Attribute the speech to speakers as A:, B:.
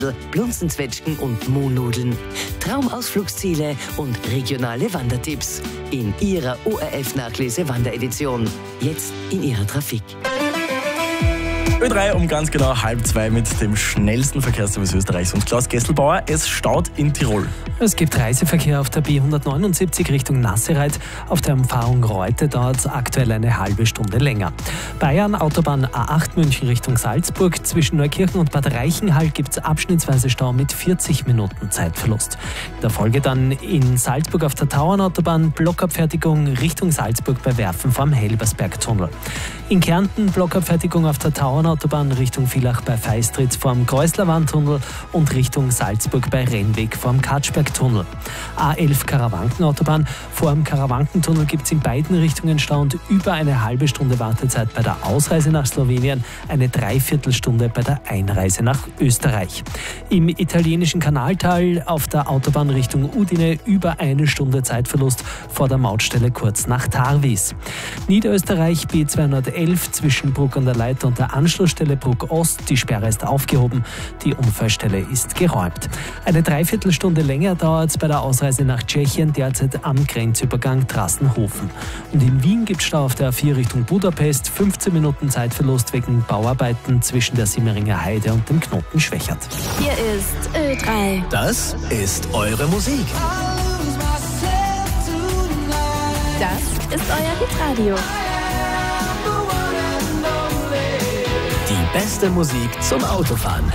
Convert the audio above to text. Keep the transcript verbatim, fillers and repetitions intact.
A: Blunzenzwetschgen und Mohnnudeln. Traumausflugsziele und regionale Wandertipps in Ihrer O R F-Nachlese Wanderedition. Jetzt in Ihrer Trafik.
B: Ö drei um ganz genau halb zwei mit dem schnellsten Verkehrsservice Österreichs und Klaus Gesselbauer. Es staut in Tirol.
C: Es gibt Reiseverkehr auf der B hundertneunundsiebzig Richtung Nassereit. Auf der Umfahrung Reute dauert es aktuell eine halbe Stunde länger. Bayern, Autobahn A acht München Richtung Salzburg. Zwischen Neukirchen und Bad Reichenhall gibt es abschnittsweise Stau mit vierzig Minuten Zeitverlust. In der Folge dann in Salzburg auf der Tauernautobahn Blockabfertigung Richtung Salzburg bei Werfen vorm Helbersbergtunnel. In Kärnten Blockabfertigung auf der Tauernautobahn Richtung Villach bei Feistritz vorm Kreuzlerwandtunnel und Richtung Salzburg bei Rennweg vorm Katschbergtunnel. A elf Karawankenautobahn. Vor dem Karawankentunnel gibt es in beiden Richtungen Stau und über eine halbe Stunde Wartezeit bei der Ausreise nach Slowenien, eine Dreiviertelstunde bei der Einreise nach Österreich. Im italienischen Kanaltal auf der Autobahn Richtung Udine über eine Stunde Zeitverlust vor der Mautstelle kurz nach Tarvis. Niederösterreich B zweihundertelf zwischen Bruck an der Leiter und der Anschlussstelle Bruck Ost. Die Sperre ist aufgehoben, die Unfallstelle ist geräumt. Eine Dreiviertelstunde länger dauert es bei der Ausreise nach Tschechien, derzeit am Grenzübergang Trassenhofen. Und in Wien gibt es Stau auf der A vier Richtung Budapest, fünfzehn Minuten Zeitverlust wegen Bauarbeiten zwischen der Simmeringer Heide und dem Knoten Schwächert.
D: Hier ist Ö drei.
E: Das ist eure Musik.
D: Das ist euer Hitradio.
E: Die beste Musik zum Autofahren.